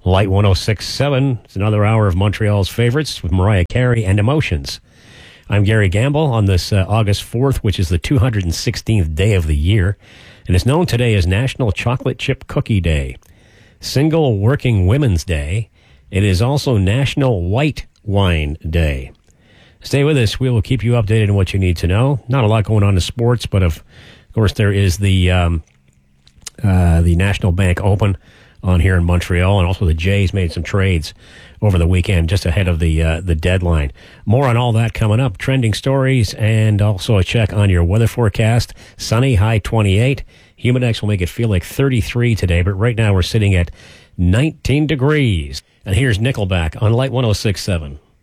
Light 106.7. It's another hour of Montreal's favorites with Mariah Carey and Emotions. I'm Gary Gamble on this August 4th, which is the 216th day of the year, and it's known today as National Chocolate Chip Cookie Day, Single Working Women's Day. It is also National White Wine Day. Stay with us. We will keep you updated on what you need to know. Not a lot going on in sports, but of course there is the National Bank Open on here in Montreal, and also the Jays made some trades over the weekend just ahead of the deadline. More on all that coming up. Trending stories and also a check on your weather forecast. Sunny, high 28. Humidex will make it feel like 33 today, but right now we're sitting at 19 degrees. And here's Nickelback on Light 106.7.